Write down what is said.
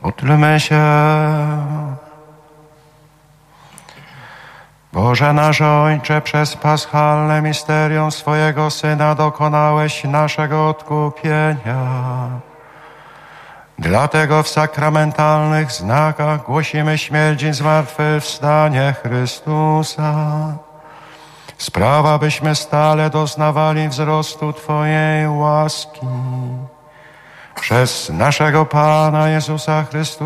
Módlmy się. Boże nasz Ojcze, przez paschalne misterium swojego Syna dokonałeś naszego odkupienia. Dlatego w sakramentalnych znakach głosimy śmierć i zmartwychwstanie Chrystusa. Sprawa, byśmy stale doznawali wzrostu Twojej łaski. Przez naszego Pana Jezusa Chrystusa,